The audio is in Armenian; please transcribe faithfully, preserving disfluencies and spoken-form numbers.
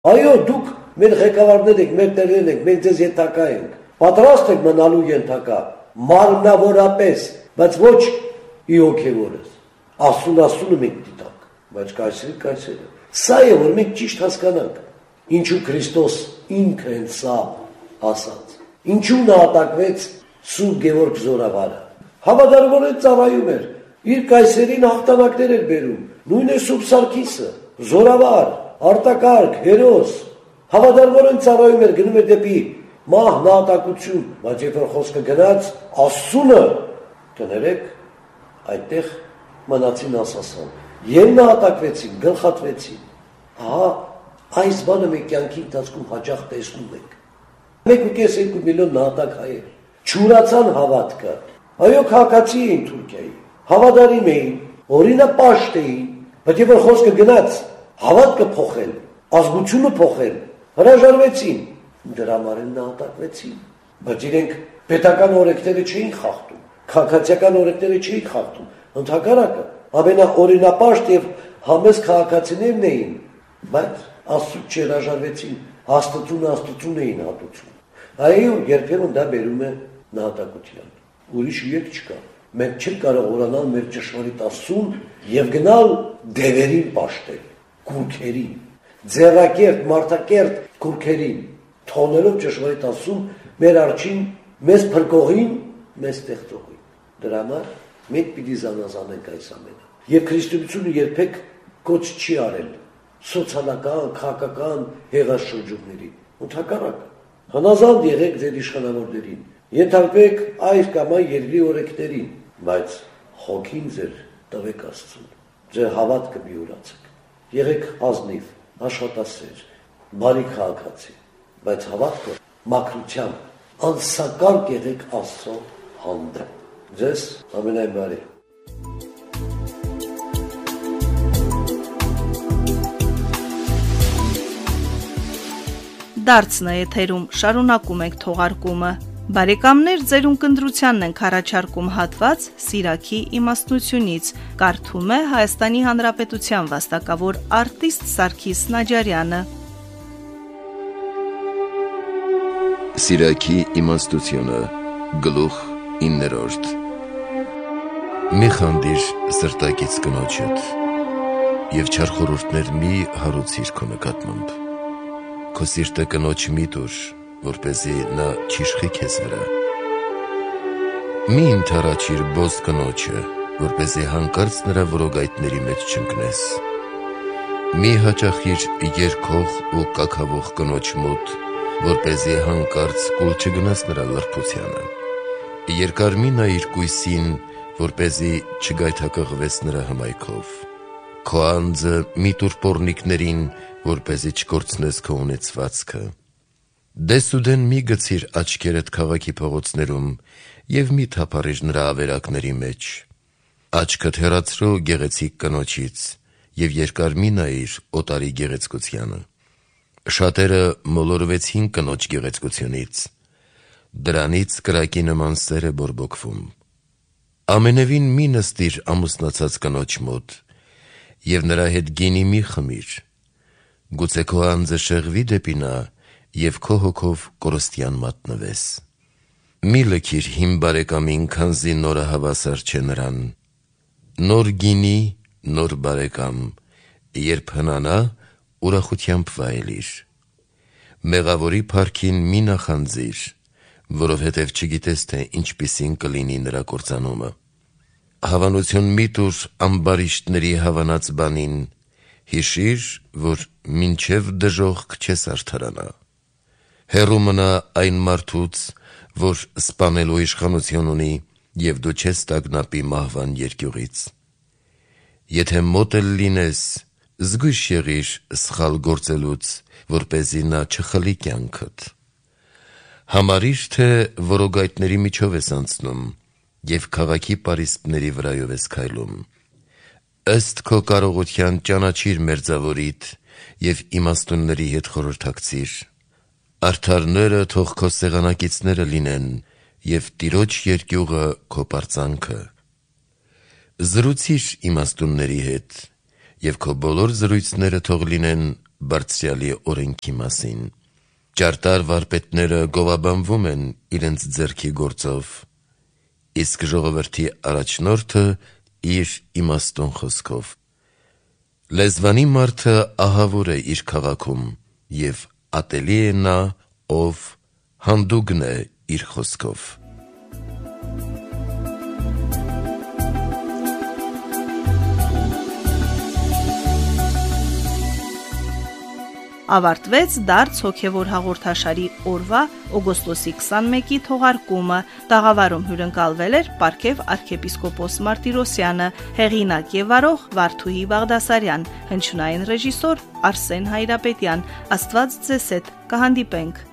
Այո, դուք մեր ղեկավարներ եք, մեր տերերն եք, մենք ձեզ ենթակա ենք, պատրաստ եք մնալու ենթակա, մարմնավորապես, բայց ոչ ի հոգևորս, ասուն ասունը մենք դիտանք, բայց կայսրի կայսերը, սա է, որ մենք ճիշտ հասկանանք, ինչու Քրիստոս ինքը են սա ասաց, ինչու նահատակվեց Սուրբ Գևորգ Զորավարը, հավատարմորեն ծառայում էր, իր կայսերին հաղթանակներ էր բերում, նույն է Սուրբ Սարգիսը, Զորավար, Արտակարգ, հերոս, հավատարմորեն ծառայում էր, գնում էր դեպի մահ, նահատակություն, բայց երբ որ խոսքը գնաց, Աստծունը, կներեք, այդտեղ մնացին ասասան, եւ նահատակվեցին, գլխատվեցին, ահա, այս բանը մենք կյանքի ընթացքում հաճախ տեսնում ենք, մեկ ու կես երկու միլիոն նահատակ հայեր, չուրացան հավատքը, այո, քաղաքացի էին Թուրքիայի, հավատարիմ էին, օրինապաշտ էին, բայց երբ որ խոսքը գնաց, հավատքը փոխել, ազգությունը փոխել, հրաժարվեցին, դրա համար են նահատակվեցին, բայց իրենք պետական օրենքները չէին խախտում, քաղաքացիական օրենքները չէին խախտում, ընդհակառակը, ամենաօրինապաշտ եւ համեստ քաղաքացիներն էին, բայց Աստծուց չհրաժարվեցին, հաստատուն աստծուն էին հատուցում, այո, երբեմն դա բերում է նահատակության, ուրիշ յետ չկա, մենք չենք կարող ուրանալ մեր ճշմարիտ Աստծուն եւ գնալ դևերին պաշտել, կուրքերին, ձեռակերտ, մարդակերտ կուրքերին, թողնելով ճշմարիտ Աստծուն մեր արջին, մեզ փրկողին, մեզ ստեղծողին, դրա համար մենք պիտի զանազանենք այս ամենը, եւ քրիստոնեությունը երբեք կոչ չի արել սոցիալական, քաղաքական հեղաշրջումների, ընդհակառակը, հնազանդ եղեք ձեր իշխանավորներին, ենթարկվեք այս կամ այն երկրի օրենքներին, բայց հոգին ձեր տվեք Աստծուն, ձեր հավատքը միուրացեք, եղեք ազնիվ, աշխատասեր, բարի քաղաքացի, բայց հավատքը մաքրությամբ, անսակարկ եղեք Աստծո հանդեպ, ձեզ ամենայն բարի։ Դարձն է եթերում, շարունակում ենք թողարկումը։ Բարեկամներ, ձեր ունկնդրությանն ենք առաջարկում հատված Սիրակի իմաստնությունից, կարդում է Հայաստանի Հանրապետության վաստակավոր արտիստ Սարգիս Նաջարյանը։ Սիրակի իմաստությունը, գլուխ իններորդ։ Մի խանդիր սրտակից կնոջդ, և չար խորհուրդներ մի հարուցիր քո նկատմամբ։ Քո սիրտը կնոջ մի տուր, որպեսզի նա չիշխի քեզ վրա։ Մի ընդառաջիր բոզ կնոջը, որպեսզի հանկարծ նրա որոգայթների մեջ չընկնես։ Մի հաճախիր երգող ու կաքավող կնոջ մոտ, որպեսզի հանկարծ կուլ չգնաս նրա լրբությանը։ Երկար մի նայիր կույսին, որպեսզի չգայթակղվես նրա հմայքով։ Քո անձը մի տուր պոռնիկներին, որպեսզի չկորցնես քո ունեցվածքը։ Դեսուդեն մի գցիր աչքերդ քաղաքի փողոցներում և մի թափառիր նրա ավերակների մեջ։ Աչքդ հեռացրու գեղեցիկ կնոջից և երկար մի նայիր օտարի գեղեցկությանը։ Շատերը մոլորվեցին կնոջ գեղեցկությունից, դրանից կրակի նման սեր է բորբոքվում։ Ամենևին մի նստիր ամուսնացած կնոջ մոտ և նրա հետ գինի մի խմիր, գուցե քո անձը շեղվի դեպի նա և քո հոգով կորստյան մատնվես։ Մի լքիր հին բարեկամին, քանզի նորը հավասար չէ նրան։ Նոր գինի, նոր բարեկամ, երբ հնանա, ուրախությամբ վայելիր։ Մեղավորի փառքին մի նախանձիր, որովհետև չգիտես, թե ինչպիսին կլինի նրա կործանումը։ Հավանություն մի տուր ամբարիշտների հավանած բանին, հիշիր, որ մինչև դժոխք չես արդարանա։ Հեռու մնա այն մարդուց, որ սպանելու իշխանություն ունի, և դու չես տագնապի մահվան երկյուղից։ Եթե մոտ էլ լինես, զգույշ եղիր սխալ գործելուց, որպեսզի նա չխլի կյանքդ։ Համարիր, թե որոգայթների միջով ես անցնում և քաղաքի պարիսպների վրայով ես քայլում։ Ըստ քո կարողության ճանաչիր մերձավորիդ և իմաստունների հետ խորհրդակցիր։ Արդարները թող քո սեղանակիցները լինեն և Տիրոջ երկյուղը քո պարծանքը։ Զրուցիր իմաստունների հետ և քո բոլոր զրույցները թող լինեն բարձրյալի օրենքի մասին։ Ճարտար վարպետները գովաբանվում են իրենց ձեռքի գործով, իսկ ժողովրդի առաջնորդը իր իմաստուն խոսքով։ Լեզվանի մարդը ահավոր է իր քաղաքում, և ատելի է նա, ով հանդուգն է իր խոսքով։ Ավարտվեց դարձ հոգևոր հաղորդաշարի օրվա օգոստոսի քսանմեկի թողարկումը։ Տաղավարում հյուրընկալվել էր Պարքև arczepiskopos Martirosyan-ը, հեղինակ եւ վարող Վարդուհի Բաղդասարյան, հնչյունային ռեժիսոր Արսեն Հայրապետյան։ Աստված ձեզ հետ, կհանդիպենք։